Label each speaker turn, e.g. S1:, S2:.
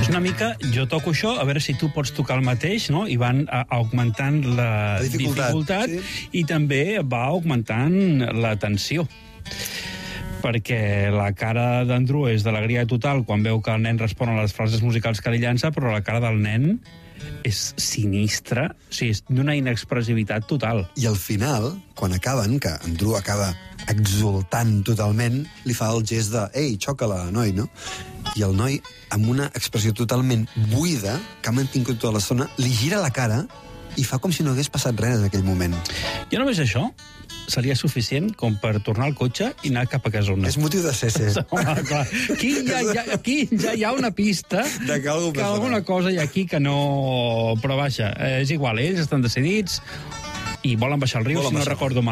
S1: És una mica, jo toco això, a veure si tu pots tocar el mateix, no? I van augmentant la dificultat sí. I també va augmentant la tensió. Perquè la cara d'Andrew és d'alegria total quan veu que el nen respon a les frases musicals que li llança, però la cara del nen és sinistra, o sigui, és d'una inexpressivitat total.
S2: I al final, quan acaben, que Andrew acaba exultant totalment, li fa el gest de «Ei, xoca-la, noi», no? I el noi, amb una expressió totalment buida, que ha mantingut tota l'estona, li gira la cara i fa com si no hagués passat res en aquell moment.
S1: Ja només això seria suficient com per tornar al cotxe i anar cap a casa on.
S2: És motiu de ser.
S1: Home, clar. Aquí ja hi ha una pista
S2: de que
S1: alguna cosa hi ha aquí que no... Però vaja, és igual, ells estan decidits i volen baixar el riu, si no recordo mal.